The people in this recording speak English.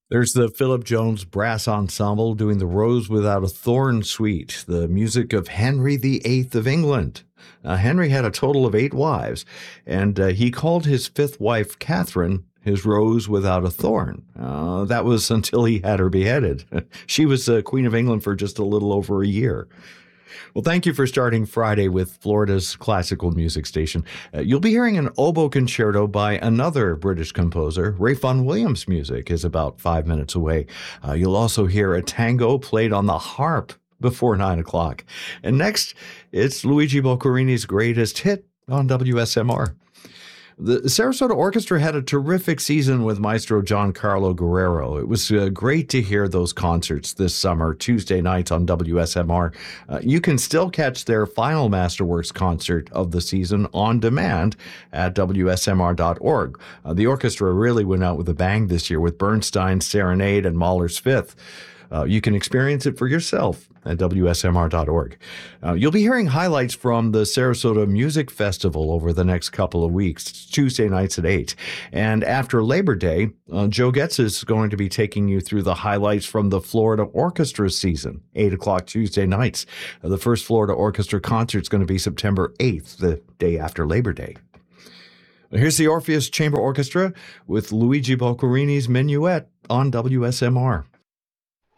There's the Philip Jones Brass Ensemble doing the Rose Without a Thorn Suite, the music of Henry VIII of England. Henry had a total of 8 wives, and he called his fifth wife, Catherine, his rose without a thorn. That was until he had her beheaded. She was Queen of England for just a little over a year. Well, thank you for starting Friday with Florida's classical music station. You'll be hearing an oboe concerto by another British composer. Ralph Vaughan Williams' music is about 5 minutes away. You'll also hear a tango played on the harp before 9 o'clock. And next, it's Luigi Boccherini's greatest hit on WSMR. The Sarasota Orchestra had a terrific season with Maestro Giancarlo Guerrero. It was great to hear those concerts this summer, Tuesday nights on WSMR. You can still catch their final Masterworks concert of the season on demand at WSMR.org. The orchestra really went out with a bang this year with Bernstein's Serenade and Mahler's Fifth. You can experience it for yourself at WSMR.org. You'll be hearing highlights from the Sarasota Music Festival over the next couple of weeks, Tuesday nights at 8. And after Labor Day, Joe Getz is going to be taking you through the highlights from the Florida Orchestra season, 8 o'clock Tuesday nights. The first Florida Orchestra concert is going to be September 8th, the day after Labor Day. Here's the Orpheus Chamber Orchestra with Luigi Boccherini's Minuet on WSMR.